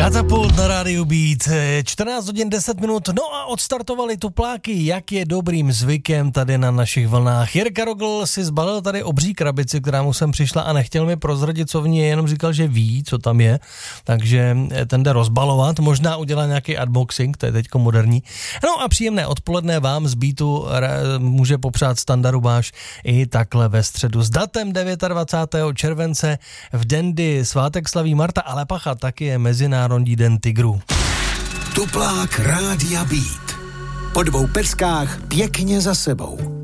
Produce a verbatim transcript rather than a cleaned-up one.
Katapult na rádiu Beat, čtrnáct hodin deset minut, no a odstartovali tupláky, jak je dobrým zvykem tady na našich vlnách. Jirka Rogl si zbalil tady obří krabici, která mu sem přišla a nechtěl mi prozradit, co v ní je, jenom říkal, že ví, co tam je, takže ten jde rozbalovat, možná udělá nějaký unboxing, to je teďko moderní. No a příjemné odpoledne vám z Beatu může popřát Standa Rubáš i takhle ve středu s datem dvacátého devátého července, v den, kdy svátek slaví Marta, ale pacha taky je Mezinárodní den tygru. Tuplák Rádia Beat. Po dvou peskách pěkně za sebou.